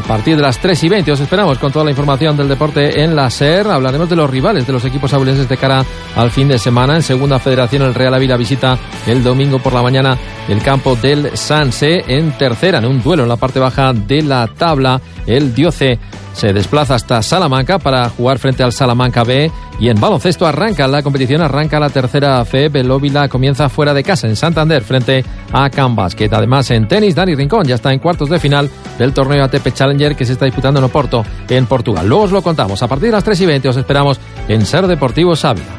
partir de las 3:20. Os esperamos con toda la información del deporte en la SER. Hablaremos de los rivales de los equipos abulenses de cara al fin de semana. En Segunda Federación, el Real Ávila visita el domingo por la mañana el campo del Sanse. En tercera, en un duelo en la parte baja de la tabla, el Dioce se desplaza hasta Salamanca para jugar frente al Salamanca B. Y en baloncesto arranca la competición, arranca la tercera FEB. El Ávila comienza fuera de casa en Santander frente a Can Basket. Además, en tenis, Dani Rincón ya está en cuartos de final del torneo ATP Challenger que se está disputando en Oporto, en Portugal. Luego os lo contamos. A partir de las 3:20 os esperamos en SER Deportivos Ávila.